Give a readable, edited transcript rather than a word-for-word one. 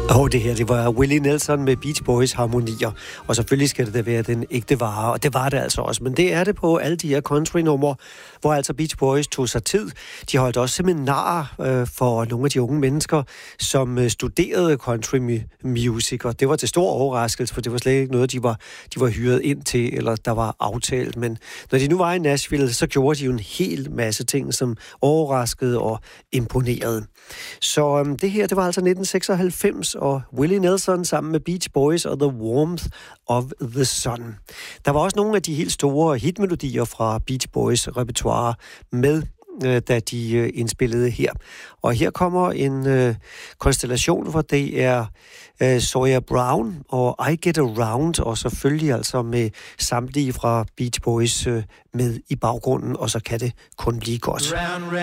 Det her, det var Willie Nelson med Beach Boys harmonier, og selvfølgelig skal det da være den ægte vare, og det var det altså også, men det er det på alle de her country-numre, hvor altså Beach Boys tog sig tid. De holdt også seminarer for nogle af de unge mennesker, som studerede country music, og det var til stor overraskelse, for det var slet ikke noget, de var hyret ind til, eller der var aftalt, men når de nu var i Nashville, så gjorde de jo en hel masse ting, som overraskede og imponerede. Så det her, det var altså 1996, og Willie Nelson sammen med Beach Boys og The Warmth of the Sun. Der var også nogle af de helt store hitmelodier fra Beach Boys repertoire med, da de indspillede her. Og her kommer en konstellation, hvor det er Sawyer Brown og I Get Around, og selvfølgelig altså med samtlige fra Beach Boys med i baggrunden, og så kan det kun blive godt.